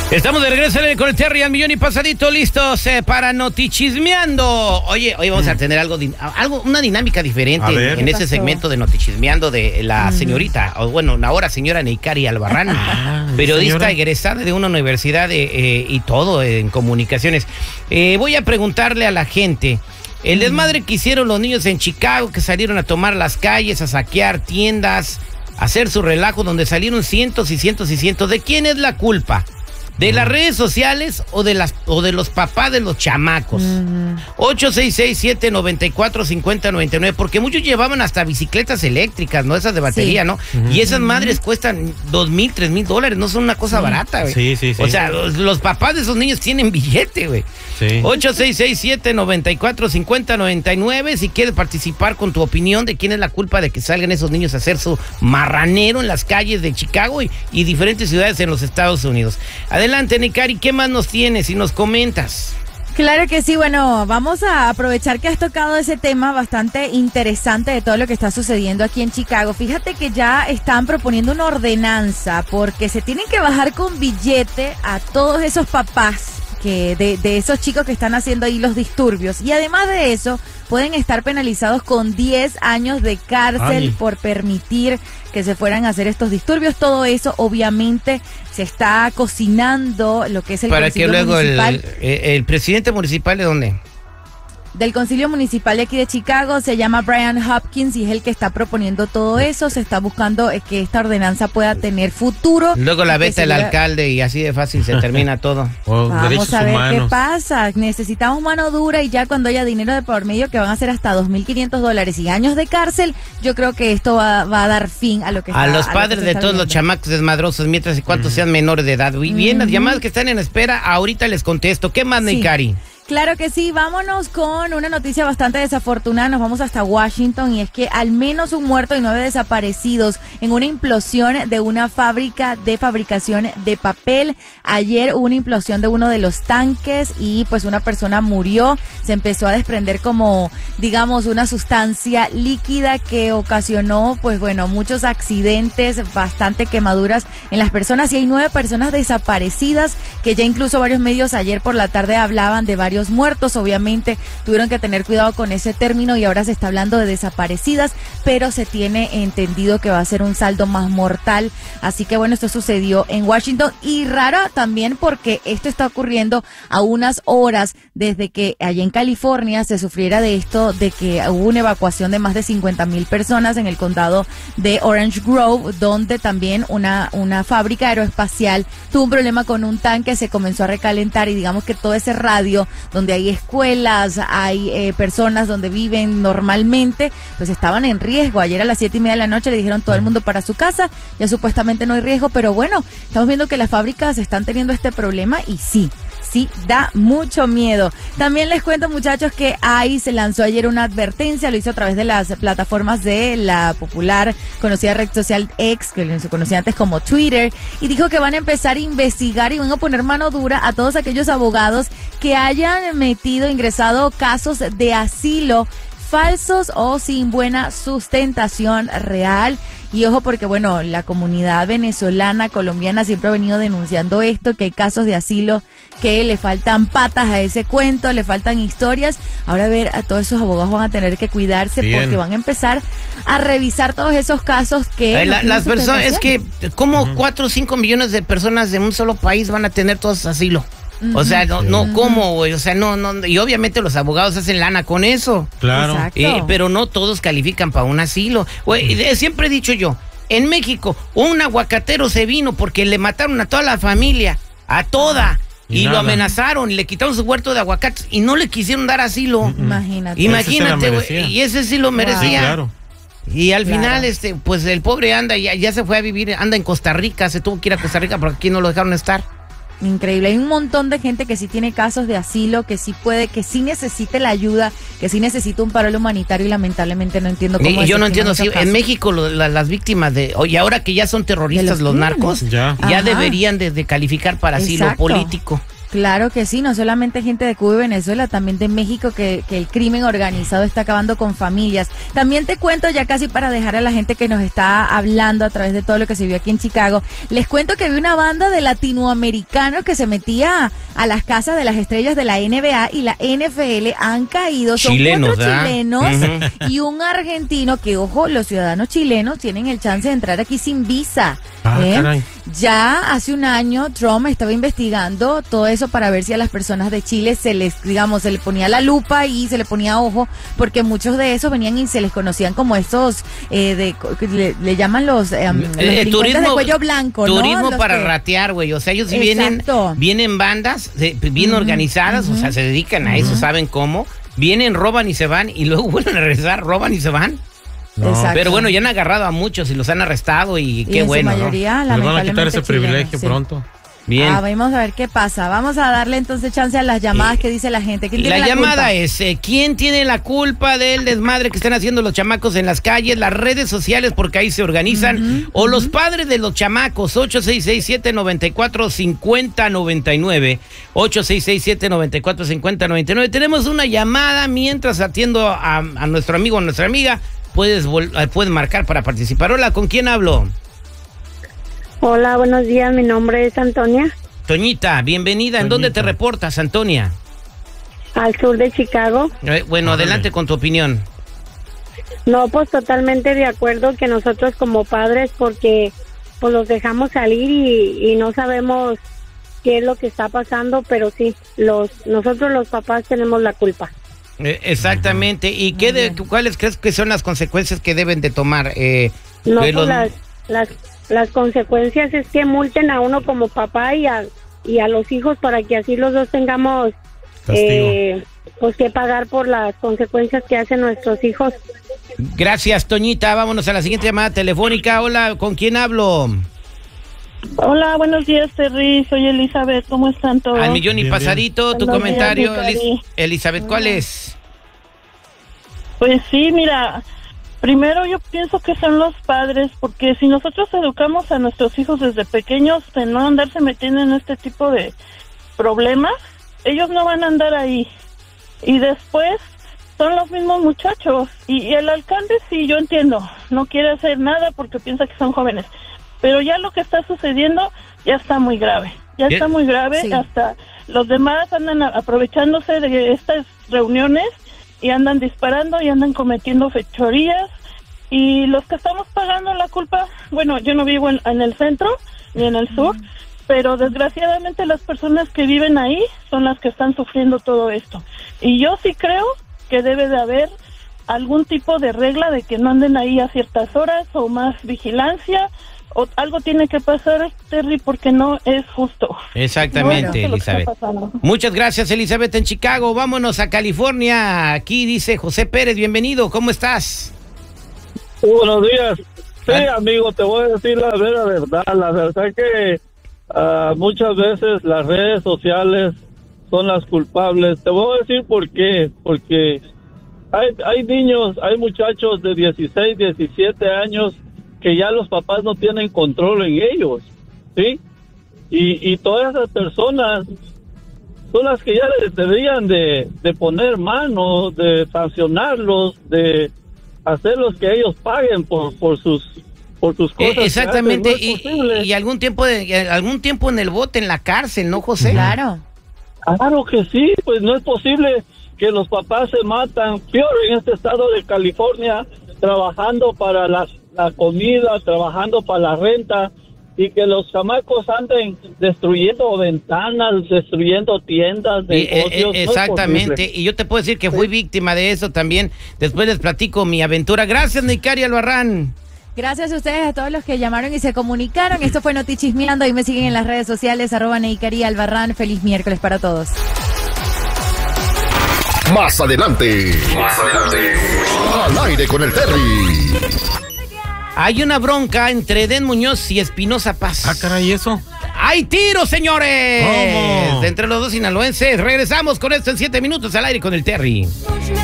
Estamos de regreso con el Terry al millón y pasadito, listos para Notichismeando. Oye, hoy vamos a tener una dinámica diferente en ese segmento de Notichismeando de la señorita, o bueno, ahora señora Neikari Albarrán, periodista egresada de una universidad y todo en comunicaciones. Voy a preguntarle a la gente el desmadre que hicieron los niños en Chicago, que salieron a tomar las calles, a saquear tiendas, a hacer su relajo, donde salieron cientos y cientos y cientos. ¿De quién es la culpa? ¿De las redes sociales o de los papás de los chamacos? 866-794-5099, porque muchos llevaban hasta bicicletas eléctricas, ¿no? Esas de batería, ¿no? Y esas madres cuestan $2,000, $3,000, no son una cosa barata, güey. Sí. O sea, los papás de esos niños tienen billete, güey. 866-794-5099, si quieres participar con tu opinión de quién es la culpa de que salgan esos niños a hacer su marranero en las calles de Chicago y diferentes ciudades en los Estados Unidos. Adelante, Neikari, ¿qué más nos tienes y nos comentas? Claro que sí, bueno, vamos a aprovechar que has tocado ese tema bastante interesante de todo lo que está sucediendo aquí en Chicago. Fíjate que ya están proponiendo una ordenanza porque se tienen que bajar con billete a todos esos papás de esos chicos que están haciendo ahí los disturbios. Y además de eso, pueden estar penalizados con 10 años de cárcel por permitir que se fueran a hacer estos disturbios. Todo eso, obviamente, se está cocinando lo que es el concilio municipal. Para que luego el presidente municipal, ¿de dónde? Del concilio municipal de aquí de Chicago, se llama Brian Hopkins y es el que está proponiendo todo eso. Se está buscando que esta ordenanza pueda tener futuro. Luego la veta el alcalde y así de fácil se termina todo. Vamos a ver qué pasa. Necesitamos mano dura y ya cuando haya dinero de por medio, que van a ser hasta $2,500 y años de cárcel, yo creo que esto va a dar fin a lo que a los padres de todos los chamacos desmadrosos, mientras y cuantos sean menores de edad. Bien, las llamadas que están en espera, ahorita les contesto. ¿Qué más, Neikari? Claro que sí, vámonos con una noticia bastante desafortunada, nos vamos hasta Washington y es que al menos un muerto y 9 desaparecidos en una implosión de una fábrica de fabricación de papel. Ayer hubo una implosión de uno de los tanques y pues una persona murió, se empezó a desprender como digamos una sustancia líquida que ocasionó pues bueno muchos accidentes, bastante quemaduras en las personas y hay 9 personas desaparecidas que ya incluso varios medios ayer por la tarde hablaban de varios muertos. Obviamente tuvieron que tener cuidado con ese término y ahora se está hablando de desaparecidas, pero se tiene entendido que va a ser un saldo más mortal. Así que bueno, esto sucedió en Washington y rara también porque esto está ocurriendo a unas horas desde que allá en California se sufriera de esto, de que hubo una evacuación de más de 50,000 personas en el condado de Orange Grove, donde también una fábrica aeroespacial tuvo un problema con un tanque, se comenzó a recalentar y digamos que todo ese radio donde hay escuelas, hay personas donde viven normalmente, pues estaban en riesgo. Ayer a las 7:30 de la noche le dijeron todo el mundo para su casa, ya supuestamente no hay riesgo, pero bueno, estamos viendo que las fábricas están teniendo este problema y sí, da mucho miedo. También les cuento, muchachos, que ICE lanzó ayer una advertencia, lo hizo a través de las plataformas de la popular conocida red social X, que se conocía antes como Twitter, y dijo que van a empezar a investigar y van a poner mano dura a todos aquellos abogados que hayan ingresado casos de asilo falsos o sin buena sustentación real. Y ojo porque, bueno, la comunidad venezolana, colombiana siempre ha venido denunciando esto, que hay casos de asilo que le faltan patas a ese cuento, le faltan historias. Ahora a ver, a todos esos abogados van a tener que cuidarse porque van a empezar a revisar todos esos casos que... las personas, es que como 4 o 5 millones de personas de un solo país van a tener todos asilo. O sea, no, ¿cómo, güey? O sea, no, y obviamente los abogados hacen lana con eso. Claro. Pero no todos califican para un asilo. Güey, siempre he dicho yo, en México, un aguacatero se vino porque le mataron a toda la familia, a toda, y lo amenazaron, y le quitaron su huerto de aguacates, y no le quisieron dar asilo. Imagínate, güey, y ese sí lo merecía. Sí, claro. Y al final, pues el pobre ya se fue a vivir, anda en Costa Rica, se tuvo que ir a Costa Rica porque aquí no lo dejaron estar. Increíble, hay un montón de gente que sí tiene casos de asilo, que sí puede, que sí necesite la ayuda, que sí necesita un paro humanitario y lamentablemente no entiendo cómo yo no entiendo, sí, en México las víctimas y ahora que ya son terroristas los narcos, ya deberían de calificar para asilo político. Claro que sí, no solamente gente de Cuba y Venezuela, también de México, que el crimen organizado está acabando con familias. También te cuento, ya casi para dejar a la gente que nos está hablando a través de todo lo que se vio aquí en Chicago, les cuento que vi una banda de latinoamericanos que se metía a las casas de las estrellas de la NBA y la NFL. Han caído, son chilenos, 4 chilenos y un argentino que, ojo, los ciudadanos chilenos tienen el chance de entrar aquí sin visa. Ya hace un año Trump estaba investigando todo eso para ver si a las personas de Chile se les ponía la lupa y se le ponía ojo, porque muchos de esos venían y se les conocían como estos le llaman los turismo de cuello blanco, turismo ¿no? para ratear, güey. O sea, ellos vienen bandas bien organizadas, o sea, se dedican a eso, saben cómo. Vienen, roban y se van, y luego vuelven a regresar, roban y se van. No. Pero bueno, ya han agarrado a muchos y los han arrestado y qué bueno, en su mayoría, ¿no? Les van a quitar ese privilegio pronto. Bien. Vamos a ver qué pasa. Vamos a darle entonces chance a las llamadas que dice la gente. ¿Quién tiene la llamada culpa? es, ¿quién tiene la culpa del desmadre que están haciendo los chamacos en las calles, las redes sociales, porque ahí se organizan, o los padres de los chamacos? 866-794-5099, 866-794-5099. Tenemos una llamada mientras atiendo a nuestro amigo o nuestra amiga. Puedes marcar para participar. Hola, ¿con quién hablo? Hola, buenos días, mi nombre es Antonia. Toñita, bienvenida. ¿En dónde te reportas, Antonia? Al sur de Chicago. Bueno, adelante con tu opinión. No, pues totalmente de acuerdo que nosotros como padres, porque pues los dejamos salir y no sabemos qué es lo que está pasando, pero sí, nosotros los papás tenemos la culpa. Exactamente. ¿Y cuáles crees que son las consecuencias que deben de tomar? No, pues las consecuencias es que multen a uno como papá y a los hijos, para que así los dos tengamos pues que pagar por las consecuencias que hacen nuestros hijos. Gracias, Toñita. Vámonos a la siguiente llamada telefónica. Hola, ¿con quién hablo? Hola, buenos días, Terry. Soy Elizabeth. ¿Cómo están todos? Al millón y pasadito. Tu comentario, Elizabeth, ¿cuál es? Pues sí, mira, primero yo pienso que son los padres, porque si nosotros educamos a nuestros hijos desde pequeños de no andarse metiendo en este tipo de problemas, ellos no van a andar ahí. Y después son los mismos muchachos. Y el alcalde, sí, yo entiendo, no quiere hacer nada porque piensa que son jóvenes. Pero ya lo que está sucediendo ya está muy grave. Ya está muy grave. Sí. Hasta los demás andan aprovechándose de estas reuniones y andan disparando y andan cometiendo fechorías. Y los que estamos pagando la culpa, bueno, yo no vivo en el centro ni en el sur, pero desgraciadamente las personas que viven ahí son las que están sufriendo todo esto. Y yo sí creo que debe de haber algún tipo de regla de que no anden ahí a ciertas horas o más vigilancia. O algo tiene que pasar, Terry, porque no es justo. Exactamente, no, Elizabeth. Muchas gracias, Elizabeth, en Chicago. Vámonos a California. Aquí dice José Pérez, bienvenido. ¿Cómo estás? Buenos días. Sí, amigo, te voy a decir la verdad. La verdad que muchas veces las redes sociales son las culpables. Te voy a decir por qué. Porque hay niños, hay muchachos de 16, 17 años que ya los papás no tienen control en ellos, ¿sí? Y todas esas personas son las que ya les deberían de poner mano, de sancionarlos, de hacerlos que ellos paguen por sus cosas. Exactamente, no es y algún tiempo en el bote, en la cárcel, ¿no, José? Claro. Claro que sí, pues no es posible que los papás se matan, peor en este estado de California, trabajando para la comida, trabajando para la renta, y que los chamacos anden destruyendo ventanas, destruyendo tiendas, negocios. Exactamente, y yo te puedo decir que fui víctima de eso también. Después les platico mi aventura. Gracias, Neikari Albarrán. Gracias a ustedes, a todos los que llamaron y se comunicaron. Esto fue Notichismeando. Ahí me siguen en las redes sociales, @Neikari Albarrán. Feliz miércoles para todos. Más adelante. Al aire con el Terry. Hay una bronca entre Edén Muñoz y Espinosa Paz. Caray, ¿eso? ¡Hay tiros, señores! ¿Cómo? Entre los dos sinaloenses. Regresamos con esto en 7 minutos al aire con el Terry.